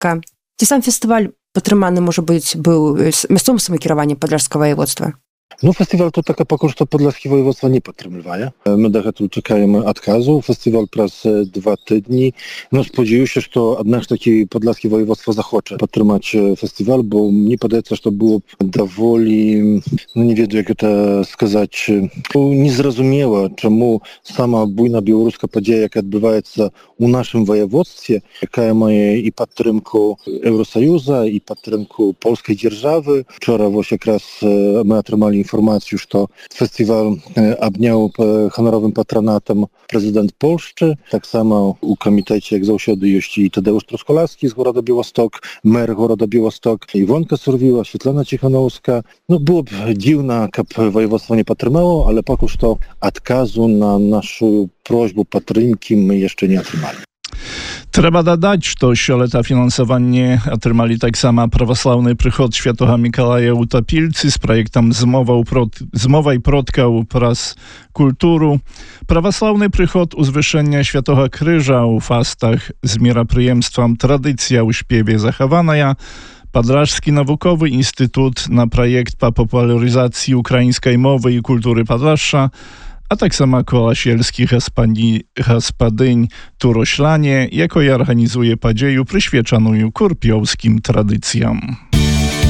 Ці сам фестываль падтрыманы, можа быць, быў мясцовым самакіраваннем Падляшскага воеводства? Ну, фестиваль тут таки поки що Подільське воєводство не підтримує. Ми дагэтуль чекаємо відказу. Фестиваль праз 2 тижні. Ну, сподіваюся, що одне ж таки Подільське воєводство захоче підтримати фестиваль, бо мені подається, що було б доволі, ну, не веду, як це сказати, незрозуміло, чому сама буйна білоруська подія, яка відбувається у нашому воєводстві, яка має і підтримку Євросоюзу, і підтримку польської держави. Вчора ось якраз ми отримали інформацію, що фестиваль обняв honorowym patronatem prezydent Polszczy. Tak samo u komitecie, jak zawsze, jest i Tadeusz Truskolaski z Goroda Białystok, mer Goroda Białystok, Iwonka Surwiła, Świetlana Cichanowska. No, byłoby dziwne, gdyby województwo nie patrzymało, ale póki co odkazu na naszą prośbę patrynki my jeszcze nie otrzymali. Треба дадаць, што сёлета фінансаванне атрымалі таксама праваслаўны прыход Świętego Mikołaja ў Тапільцы з праектам «Змовай продкаў праз культуру». Праваслаўны прыход узвышэння Świętego Крыжа ў фастах з мерапрыемствам «Традыцыя ў śpiewie захаваная», Падляшскі навуковы інстытут на праект па папулярызацыі украінскай мовы і культуры Падляшша, a tak samo koła sielskich gospodyń Turoślanie, jako i organizuje padzieju przyświeczaną kurpiowskim tradycjom.